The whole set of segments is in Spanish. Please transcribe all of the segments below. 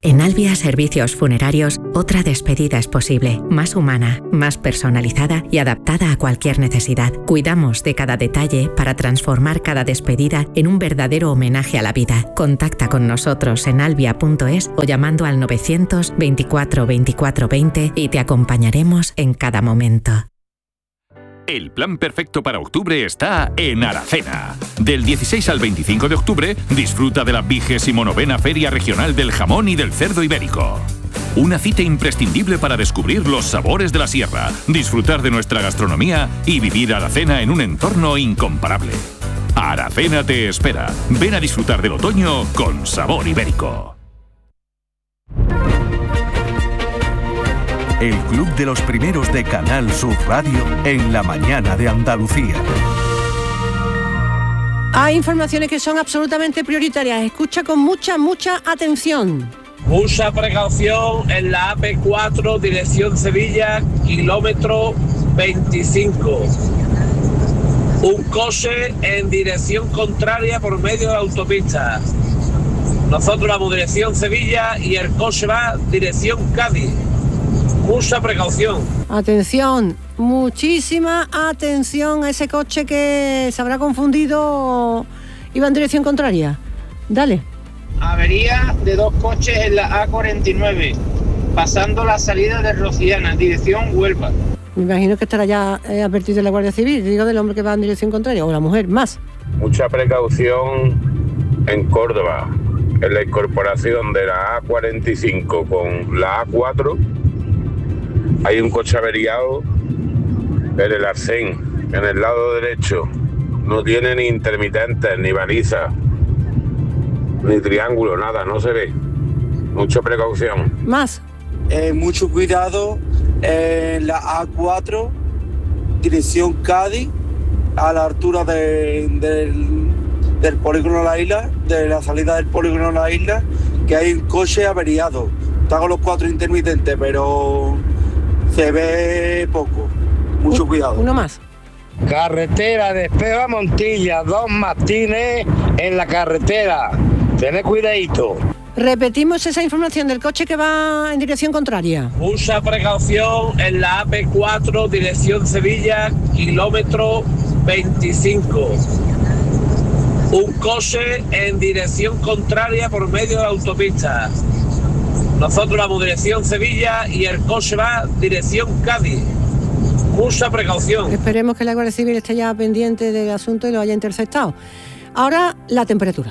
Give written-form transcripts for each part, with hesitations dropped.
En Albia Servicios Funerarios, otra despedida es posible, más humana, más personalizada y adaptada a cualquier necesidad. Cuidamos de cada detalle para transformar cada despedida en un verdadero homenaje a la vida. Contacta con nosotros en albia.es o llamando al 924 24 20 y te acompañaremos en cada momento. El plan perfecto para octubre está en Aracena. Del 16 al 25 de octubre, disfruta de la 29ª Feria Regional del Jamón y del Cerdo Ibérico. Una cita imprescindible para descubrir los sabores de la sierra, disfrutar de nuestra gastronomía y vivir Aracena en un entorno incomparable. Aracena te espera. Ven a disfrutar del otoño con sabor ibérico. El Club de los Primeros de Canal Sur Radio en la mañana de Andalucía. Hay informaciones que son absolutamente prioritarias. Escucha con mucha atención. Mucha precaución en la AP4, dirección Sevilla, kilómetro 25. Un coche en dirección contraria por medio de la autopista. Nosotros vamos dirección Sevilla y el coche va dirección Cádiz. Mucha precaución. Atención, muchísima atención a ese coche que se habrá confundido o iba en dirección contraria. Dale. Avería de 2 coches en la A49, pasando la salida de Rociana, dirección Huelva. Me imagino que estará ya advertido de la Guardia Civil, digo del hombre que va en dirección contraria, o la mujer, más. Mucha precaución en Córdoba, en la incorporación de la A45 con la A4. Hay un coche averiado en el arcén, en el lado derecho. No tiene ni intermitentes, ni balizas, ni triángulo, nada, no se ve. Mucha precaución. Más. Mucho cuidado en la A4, dirección Cádiz, a la altura del polígono de la isla, de la salida del polígono de la isla, que hay un coche averiado. Está con los 4 intermitentes, pero se ve poco. Mucho cuidado. Uno más. Carretera de Espejo a Montilla, 2 mastines en la carretera. Tened cuidadito. Repetimos esa información del coche que va en dirección contraria. Mucha precaución en la AP4, dirección Sevilla, kilómetro 25. Un coche en dirección contraria por medio de la autopista. Nosotros vamos dirección Sevilla y el coche va dirección Cádiz. Mucha precaución. Esperemos que la Guardia Civil esté ya pendiente del asunto y lo haya interceptado. Ahora, la temperatura.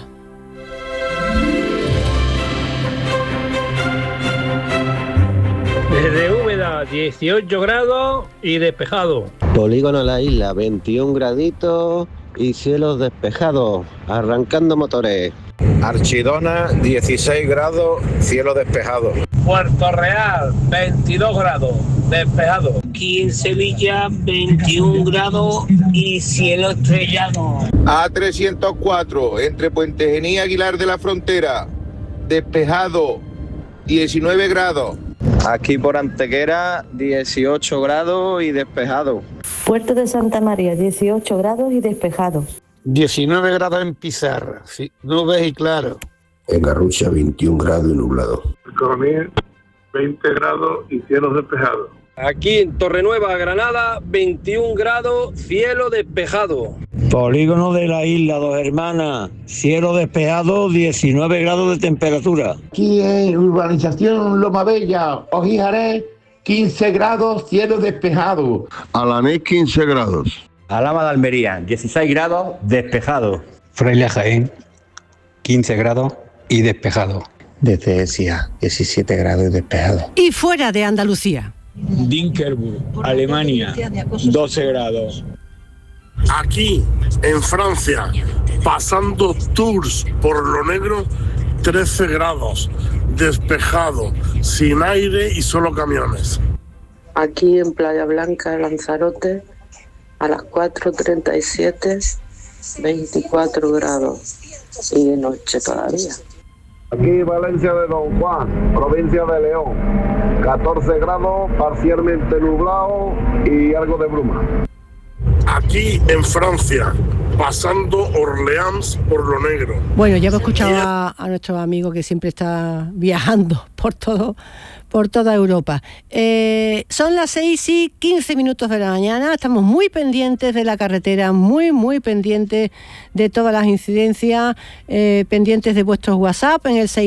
Desde Úbeda, 18 grados y despejado. Polígono La Isla, 21 graditos y cielos despejados, arrancando motores. Archidona, 16 grados, cielo despejado. Puerto Real, 22 grados, despejado. Aquí en Sevilla, 21 grados y cielo estrellado. A304, entre Puente Genil y Aguilar de la Frontera, despejado, 19 grados. Aquí por Antequera, 18 grados y despejado. Puerto de Santa María, 18 grados y despejado. 19 grados en Pizarra, sí, nubes y claro. En Garrucha, 21 grados y nublado. Economía, 20 grados y cielos despejados. Aquí en Torrenueva, Granada, 21 grados, cielo despejado. Polígono de la Isla, Dos Hermanas, cielo despejado, 19 grados de temperatura. Aquí en urbanización Loma Bella, Ojijaré, 15 grados, cielo despejado. Alanés, 15 grados. Alhama de Almería, 16 grados, despejado. Fraile Jaén, 15 grados y despejado. Desde Ecija, 17 grados y despejado. Y fuera de Andalucía. Dinkelburg, Alemania, 12 grados. Aquí, en Francia, pasando Tours por lo negro, 13 grados, despejado, sin aire y solo camiones. Aquí en Playa Blanca, Lanzarote, a las 4:37, 24 grados y de noche todavía. Aquí Valencia de Don Juan, provincia de León, 14 grados, parcialmente nublado y algo de bruma. Aquí en Francia, pasando Orleans por lo negro. Bueno, ya hemos escuchado a nuestro amigo que siempre está viajando por toda Europa. Son las 6:15 de la mañana, estamos muy pendientes de la carretera, muy pendientes de todas las incidencias, pendientes de vuestros WhatsApp en el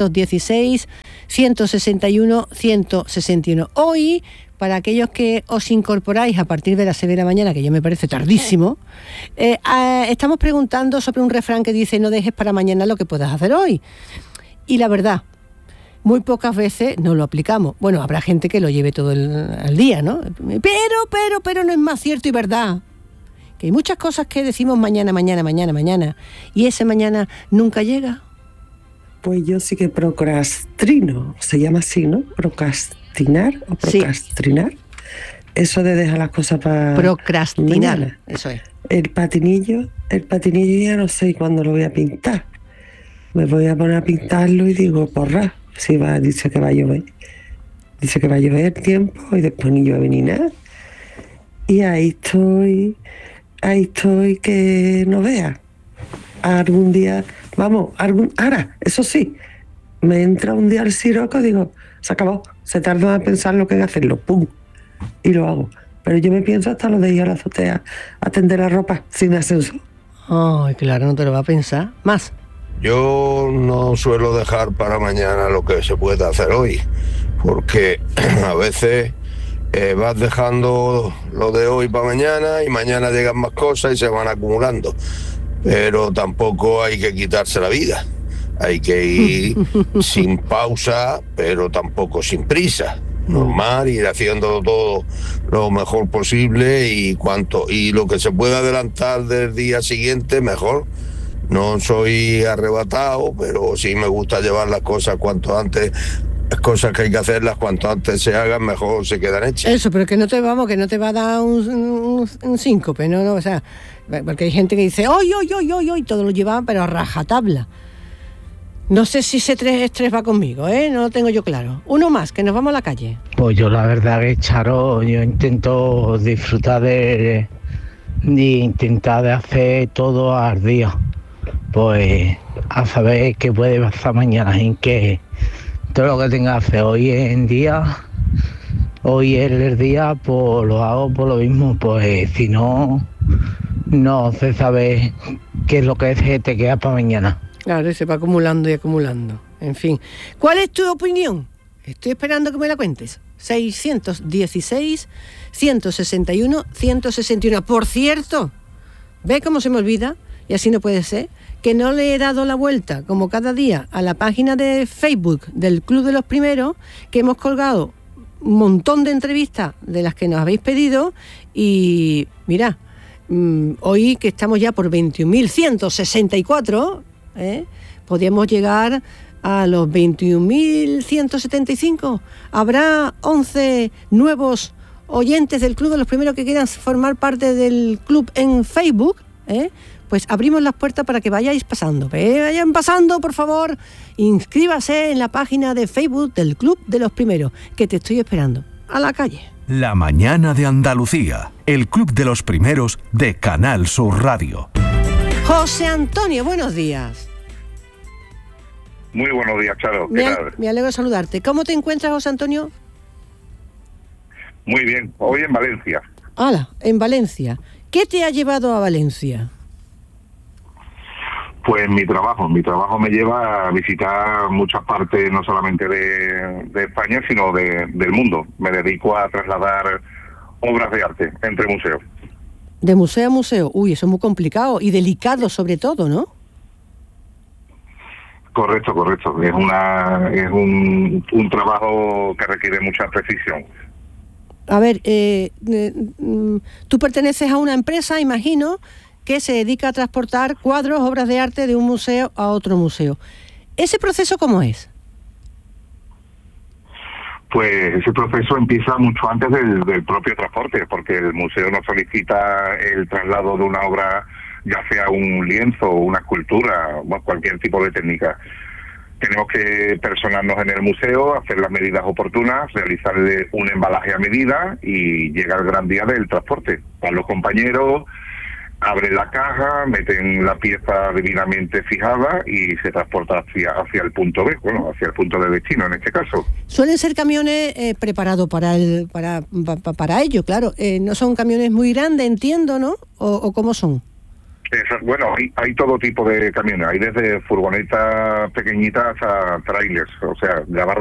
610-161-161. Hoy, para aquellos que os incorporáis a partir de las 6 de la mañana, que ya me parece tardísimo, estamos preguntando sobre un refrán que dice: no dejes para mañana lo que puedas hacer hoy. Y la verdad, muy pocas veces no lo aplicamos. Bueno, habrá gente que lo lleve todo el día, ¿no? Pero no es más cierto y verdad que hay muchas cosas que decimos mañana, y ese mañana nunca llega. Pues yo sí que procrastino, se llama así, ¿no? Procrastinar o procrastinar. Sí. Eso de dejar las cosas para procrastinar, mañana. Eso es. El patinillo ya no sé cuándo lo voy a pintar. Me voy a poner a pintarlo y digo, porra, dice que va a llover. Dice que va a llover el tiempo y después ni llueve ni nada. Y ahí estoy que no vea. Algún día, ahora, eso sí, me entra un día al siroco y digo, se acabó, se tarda en pensar lo que hay que hacerlo, pum, y lo hago. Pero yo me pienso hasta lo de ir a la azotea a tender la ropa sin ascenso. Ay, claro, no te lo va a pensar. Más. Yo no suelo dejar para mañana lo que se puede hacer hoy, porque a veces vas dejando lo de hoy para mañana y mañana llegan más cosas y se van acumulando. Pero tampoco hay que quitarse la vida. Hay que ir sin pausa, pero tampoco sin prisa. Normal, ir haciendo todo lo mejor posible y lo que se pueda adelantar del día siguiente, mejor. No soy arrebatado, pero sí me gusta llevar las cosas cuanto antes. Las cosas que hay que hacerlas cuanto antes se hagan, mejor se quedan hechas. Eso, pero que no te va a dar un síncope, ¿no? O sea, porque hay gente que dice, hoy, todo lo lleva, pero a rajatabla. No sé si ese estrés va conmigo, no lo tengo yo claro. Uno más, que nos vamos a la calle. Pues yo la verdad que, Charo, yo intento disfrutar de intentar de hacer todo al día. Pues a saber qué puede pasar mañana, en que todo lo que tenga que hacer hoy es el día, pues lo hago por lo mismo, pues si no se sabe qué es lo que te queda para mañana. Claro, se va acumulando y acumulando. En fin, ¿cuál es tu opinión? Estoy esperando que me la cuentes. 616-161-161. Por cierto, ¿ve cómo se me olvida? Y así no puede ser, que no le he dado la vuelta, como cada día, a la página de Facebook del Club de los Primeros, que hemos colgado un montón de entrevistas de las que nos habéis pedido. Y mira, hoy que estamos ya por 21.164, podríamos llegar a los 21.175. Habrá 11 nuevos oyentes del Club de los Primeros que quieran formar parte del club en Facebook, Pues abrimos las puertas para que vayáis pasando. Vayan pasando, por favor. Inscríbase en la página de Facebook del Club de los Primeros, que te estoy esperando. A la calle. La mañana de Andalucía, el Club de los Primeros de Canal Sur Radio. José Antonio, buenos días. Muy buenos días, Charo. ¿Qué tal? Me alegro de saludarte. ¿Cómo te encuentras, José Antonio? Muy bien, hoy en Valencia. ¡Hala! En Valencia. ¿Qué te ha llevado a Valencia? Pues mi trabajo me lleva a visitar muchas partes, no solamente de España, sino del mundo. Me dedico a trasladar obras de arte entre museos. De museo a museo. Uy, eso es muy complicado y delicado sobre todo, ¿no? Correcto. Es un trabajo que requiere mucha precisión. A ver, tú perteneces a una empresa, imagino, que se dedica a transportar cuadros, obras de arte de un museo a otro museo. ¿Ese proceso cómo es? Pues ese proceso empieza mucho antes del propio transporte, porque el museo nos solicita el traslado de una obra, ya sea un lienzo, una escultura, cualquier tipo de técnica. Tenemos que personarnos en el museo, hacer las medidas oportunas, realizarle un embalaje a medida y llega el gran día del transporte. Para los compañeros, abren la caja, meten la pieza debidamente fijada y se transporta hacia el punto B, bueno, hacia el punto de destino en este caso. Suelen ser camiones preparados para ello, claro. No son camiones muy grandes, entiendo, ¿no? ¿O cómo son? Bueno, hay todo tipo de camiones, hay desde furgonetas pequeñitas a trailers, o sea, de